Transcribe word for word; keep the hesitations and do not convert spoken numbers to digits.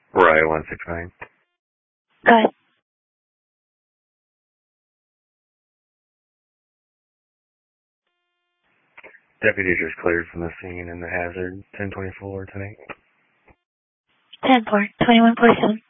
Right, one six nine. Go ahead. Deputy just cleared from the scene in the hazard ten twenty-four tonight. ten four, twenty-one forty-seven.